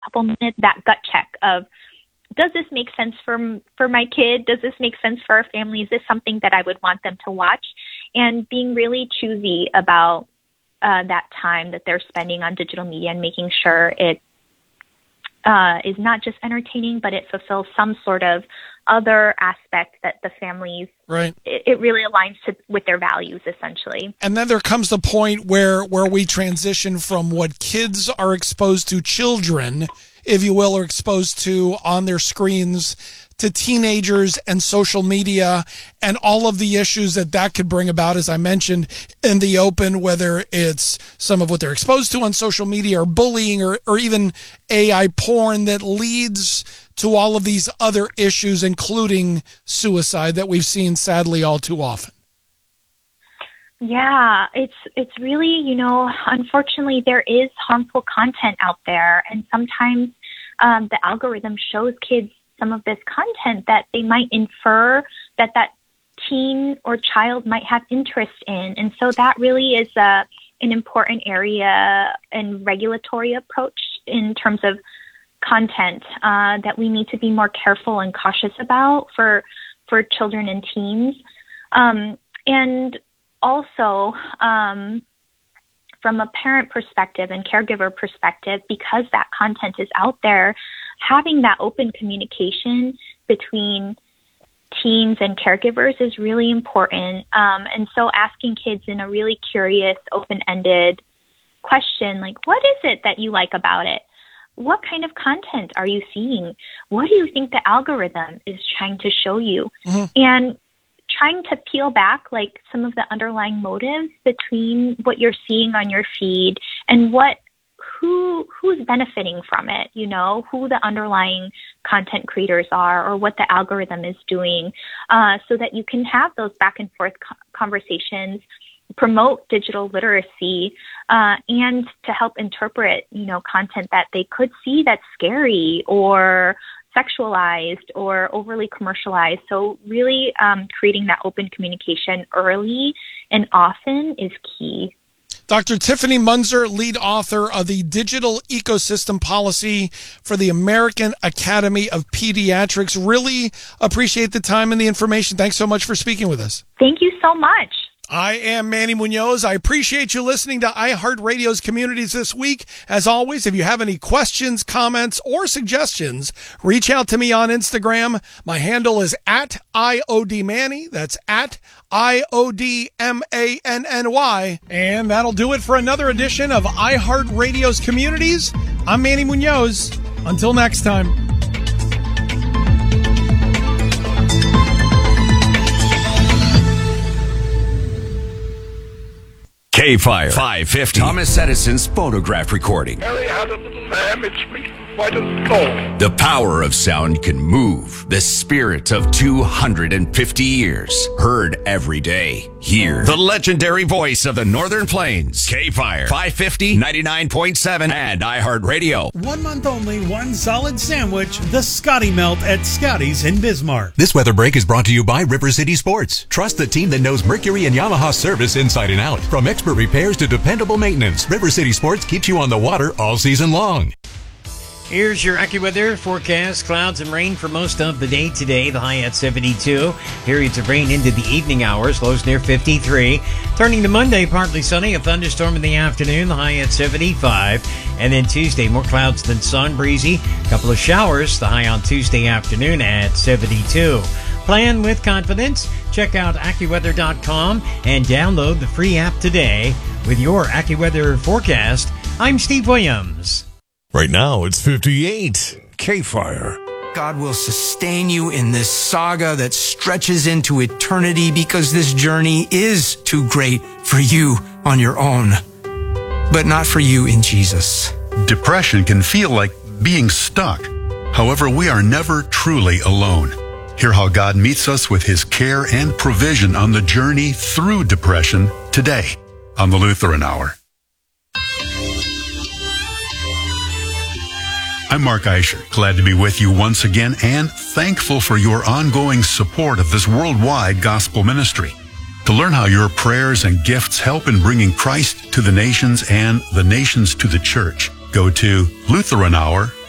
couple minutes, that gut check of, does this make sense for my kid? Does this make sense for our family? Is this something that I would want them to watch? And being really choosy about that time that they're spending on digital media and making sure it is not just entertaining, but it fulfills some sort of other aspect that the families, right? It really aligns with their values, essentially. And then there comes the point where we transition from what kids are exposed to, children, if you will, are exposed to on their screens, to teenagers and social media and all of the issues that could bring about, as I mentioned, in the open, whether it's some of what they're exposed to on social media or bullying or even AI porn that leads to all of these other issues, including suicide that we've seen sadly all too often. Yeah, it's really, unfortunately there is harmful content out there, and sometimes the algorithm shows kids some of this content that they might infer that teen or child might have interest in. And so that really is an important area and regulatory approach in terms of content that we need to be more careful and cautious about for children and teens. And also, from a parent perspective and caregiver perspective, because that content is out there, having that open communication between teens and caregivers is really important. And so asking kids in a really curious, open-ended question, like, what is it that you like about it? What kind of content are you seeing? What do you think the algorithm is trying to show you? Mm-hmm. And trying to peel back like some of the underlying motives between what you're seeing on your feed and who's benefiting from it, who the underlying content creators are or what the algorithm is doing, so that you can have those back and forth conversations, promote digital literacy, and to help interpret, content that they could see that's scary or sexualized or overly commercialized. So really creating that open communication early and often is key. Dr. Tiffany Munzer, lead author of the Digital Ecosystem Policy for the American Academy of Pediatrics. Really appreciate the time and the information. Thanks so much for speaking with us. Thank you so much. I am Manny Munoz. I appreciate you listening to iHeartRadio's Communities this week. As always, if you have any questions, comments, or suggestions, reach out to me on Instagram. My handle is @IODManny. That's @IODMANNY. And that'll do it for another edition of iHeartRadio's Communities. I'm Manny Munoz. Until next time. K-Fire 550. Thomas Edison's phonograph recording. Mary had a little lamb, its fleece white as snow. The power of sound can move the spirit of 250 years. Heard every day. Hear the legendary voice of the Northern Plains. K-Fire 550, 99.7, and iHeartRadio. 1 month only, one solid sandwich, the Scotty Melt at Scotty's in Bismarck. This weather break is brought to you by River City Sports. Trust the team that knows Mercury and Yamaha service inside and out. From expert repairs to dependable maintenance, River City Sports keeps you on the water all season long. Here's your AccuWeather forecast. Clouds and rain for most of the day today. The high at 72. Periods of rain into the evening hours. Lows near 53. Turning to Monday, partly sunny. A thunderstorm in the afternoon. The high at 75. And then Tuesday, more clouds than sun. Breezy. A couple of showers. The high on Tuesday afternoon at 72. Plan with confidence. Check out AccuWeather.com and download the free app today. With your AccuWeather forecast, I'm Steve Williams. Right now, it's 58. K-Fire. God will sustain you in this saga that stretches into eternity because this journey is too great for you on your own, but not for you in Jesus. Depression can feel like being stuck. However, we are never truly alone. Hear how God meets us with His care and provision on the journey through depression today on the Lutheran Hour. I'm Mark Eicher, glad to be with you once again and thankful for your ongoing support of this worldwide gospel ministry. To learn how your prayers and gifts help in bringing Christ to the nations and the nations to the church, go to LutheranHour.org.